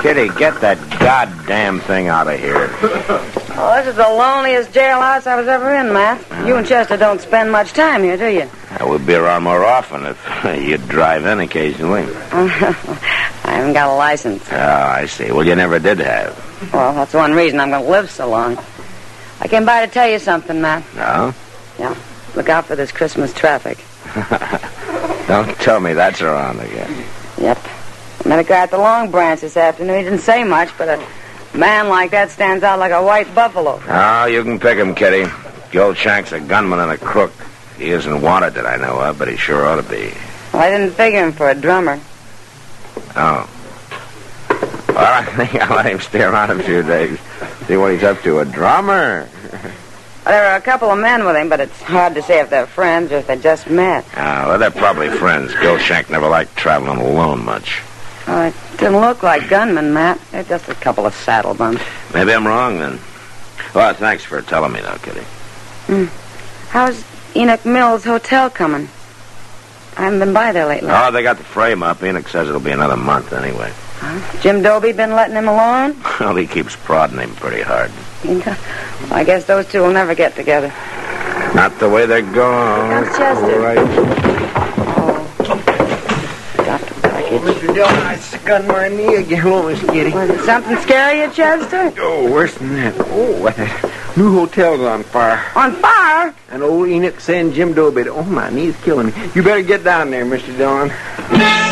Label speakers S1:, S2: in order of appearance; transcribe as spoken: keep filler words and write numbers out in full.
S1: Kitty, get that goddamn thing out of here.
S2: Oh, this is the loneliest jailhouse I was ever in, Matt. Uh, you and Chester don't spend much time here, do you?
S1: I would be around more often if you'd drive in occasionally.
S2: I haven't got a license.
S1: Oh, I see. Well, you never did have.
S2: Well, that's one reason I'm going to live so long. I came by to tell you something, Matt.
S1: No?
S2: Yeah. Look out for this Christmas traffic.
S1: Don't tell me that's around again.
S2: Yep. I met a guy at the Long Branch this afternoon. He didn't say much, but a man like that stands out like a white buffalo.
S1: Oh, you can pick him, Kitty. Goldshank's a gunman and a crook. He isn't wanted that I know of, but he sure ought to be.
S2: Well, I didn't figure him for a drummer.
S1: Oh. Well, I think I'll let him stay around a few days. See what he's up to. A drummer?
S2: Well, there are a couple of men with him, but it's hard to say if they're friends or if they just met.
S1: Oh, well, they're probably friends. Goldshank never liked traveling alone much.
S2: Oh, it didn't look like gunmen, Matt. They're just a couple of saddle bumps.
S1: Maybe I'm wrong, then. Well, thanks for telling me, though, Kitty.
S2: Mm. How's Enoch Mills Hotel coming? I haven't been by there lately.
S1: Oh, they got the frame up. Enoch says it'll be another month anyway.
S2: Huh? Jim Dobie been letting him alone?
S1: Well, he keeps prodding him pretty hard.
S2: Yeah. Well, I guess those two will never get together.
S1: Not the way they're going.
S2: Here comes Chester.
S1: All right.
S3: Mister Dillon, I stunned my knee again. Hello, Miss Kitty.
S2: Was it something scary you, Chester?
S3: Oh, worse than that. Oh, that new hotel's on fire.
S2: On fire?
S3: And old Enoch saying Jim Dobie. Oh, my knee's killing me. You better get down there, Mister Dillon.